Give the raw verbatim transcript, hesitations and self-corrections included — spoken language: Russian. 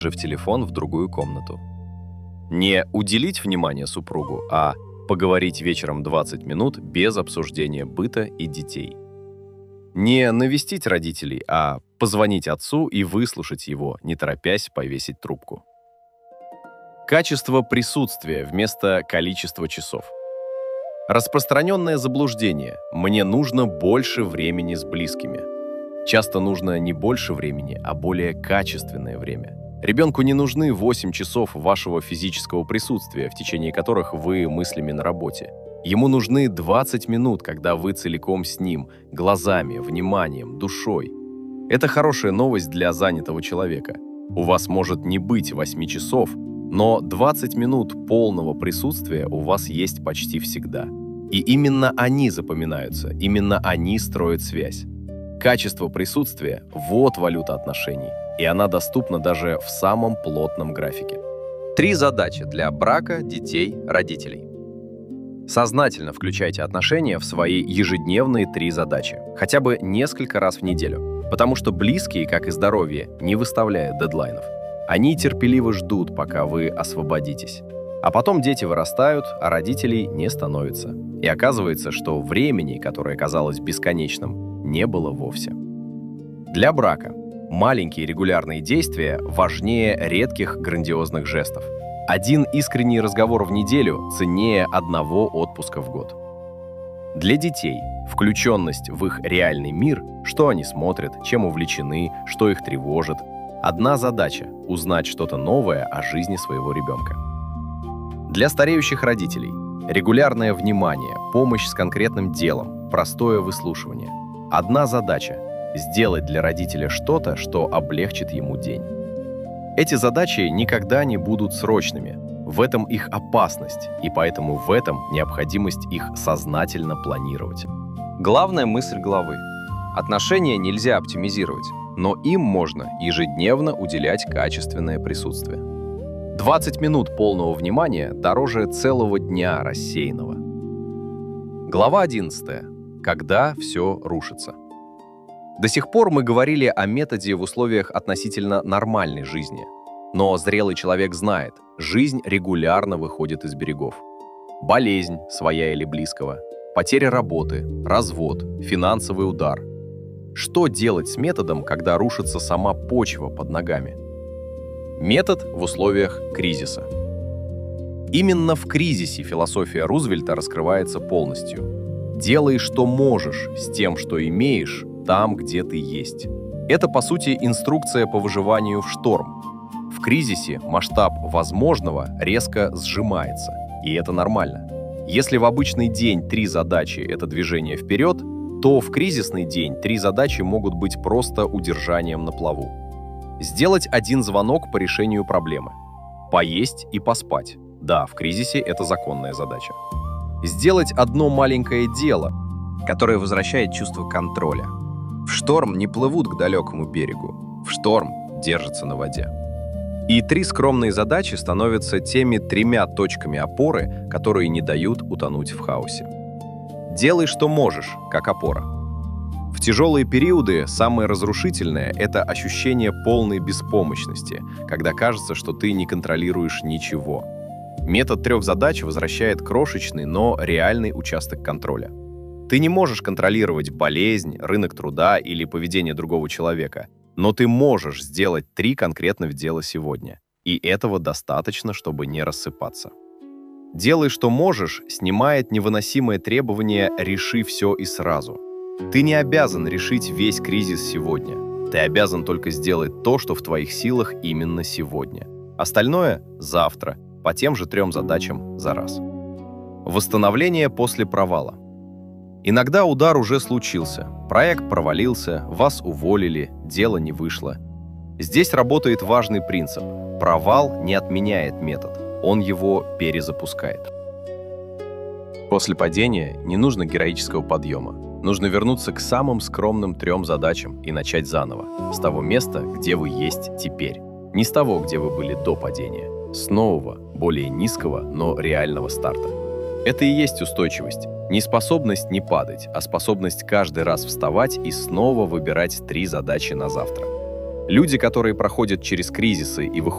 в телефон в другую комнату. Не уделить внимание супругу, а поговорить вечером двадцать минут без обсуждения быта и детей. Не навестить родителей, а позвонить отцу и выслушать его, не торопясь повесить трубку. Качество присутствия вместо количества часов. Распространенное заблуждение «мне нужно больше времени с близкими». Часто нужно не больше времени, а более качественное время. Ребенку не нужны восемь часов вашего физического присутствия, в течение которых вы мыслями на работе. Ему нужны двадцать минут, когда вы целиком с ним, глазами, вниманием, душой. Это хорошая новость для занятого человека. У вас может не быть восьми часов, но двадцать минут полного присутствия у вас есть почти всегда. И именно они запоминаются, именно они строят связь. Качество присутствия – вот валюта отношений, и она доступна даже в самом плотном графике. Три задачи для брака, детей, родителей. Сознательно включайте отношения в свои ежедневные три задачи, хотя бы несколько раз в неделю, потому что близкие, как и здоровье, не выставляют дедлайнов. Они терпеливо ждут, пока вы освободитесь. А потом дети вырастают, а родителей не становится. И оказывается, что времени, которое казалось бесконечным, не было вовсе. Для брака маленькие регулярные действия важнее редких грандиозных жестов. Один искренний разговор в неделю ценнее одного отпуска в год. Для детей включенность в их реальный мир, что они смотрят, чем увлечены, что их тревожит. Одна задача – узнать что-то новое о жизни своего ребенка. Для стареющих родителей регулярное внимание, помощь с конкретным делом, простое выслушивание. Одна задача – сделать для родителя что-то, что облегчит ему день. Эти задачи никогда не будут срочными. В этом их опасность, и поэтому в этом необходимость их сознательно планировать. Главная мысль главы. Отношения нельзя оптимизировать, но им можно ежедневно уделять качественное присутствие. двадцать минут полного внимания дороже целого дня рассеянного. Глава одиннадцатая. Когда все рушится. До сих пор мы говорили о методе в условиях относительно нормальной жизни. Но зрелый человек знает, жизнь регулярно выходит из берегов. Болезнь, своя или близкого, потеря работы, развод, финансовый удар. Что делать с методом, когда рушится сама почва под ногами? Метод в условиях кризиса. Именно в кризисе философия Рузвельта раскрывается полностью. Делай, что можешь, с тем, что имеешь, там, где ты есть. Это, по сути, инструкция по выживанию в шторм. В кризисе масштаб возможного резко сжимается, и это нормально. Если в обычный день три задачи – это движение вперед, то в кризисный день три задачи могут быть просто удержанием на плаву. Сделать один звонок по решению проблемы. Поесть и поспать. Да, в кризисе это законная задача. Сделать одно маленькое дело, которое возвращает чувство контроля. В шторм не плывут к далекому берегу, в шторм держатся на воде. И три скромные задачи становятся теми тремя точками опоры, которые не дают утонуть в хаосе. Делай, что можешь, как опора. В тяжелые периоды самое разрушительное – это ощущение полной беспомощности, когда кажется, что ты не контролируешь ничего. Метод трех задач возвращает крошечный, но реальный участок контроля. Ты не можешь контролировать болезнь, рынок труда или поведение другого человека, но ты можешь сделать три конкретных дела сегодня. И этого достаточно, чтобы не рассыпаться. «Делай, что можешь» снимает невыносимое требование «реши все и сразу». Ты не обязан решить весь кризис сегодня. Ты обязан только сделать то, что в твоих силах именно сегодня. Остальное – завтра, по тем же трем задачам за раз. Восстановление после провала. Иногда удар уже случился, проект провалился, вас уволили, дело не вышло. Здесь работает важный принцип – провал не отменяет метод, он его перезапускает. После падения не нужно героического подъема. Нужно вернуться к самым скромным трем задачам и начать заново, с того места, где вы есть теперь. Не с того, где вы были до падения. С нового, более низкого, но реального старта. Это и есть устойчивость. Не способность не падать, а способность каждый раз вставать и снова выбирать три задачи на завтра. Люди, которые проходят через кризисы и выходят